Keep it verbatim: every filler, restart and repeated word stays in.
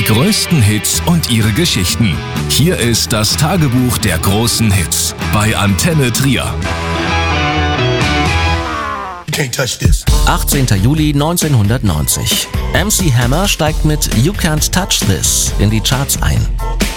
Die größten Hits und ihre Geschichten. Hier ist das Tagebuch der großen Hits bei Antenne Trier. achtzehnter Juli neunzehnhundertneunzig. M C Hammer steigt mit You Can't Touch This in die Charts ein.